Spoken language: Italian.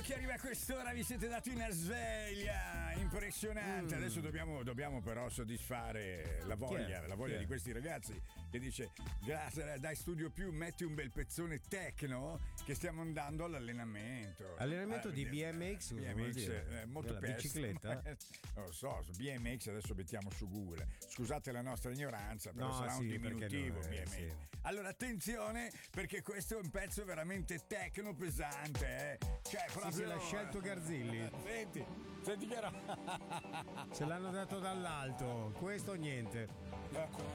che arriva a quest'ora vi siete dati una sveglia impressionante. Adesso dobbiamo però soddisfare la voglia di questi ragazzi che dice: grazie, dai Studio Più, metti un bel pezzone techno che stiamo andando all'allenamento. Allenamento di BMX? BMX molto la bicicletta? Non lo so, BMX adesso mettiamo su Google. Scusate la nostra ignoranza, però sarà un diminutivo BMX. Sì. Allora attenzione, perché questo è un pezzo veramente techno pesante, Cioè, proprio... se l'ha scelto Garzilli. Senti che ce l'hanno dato dall'alto, questo o niente.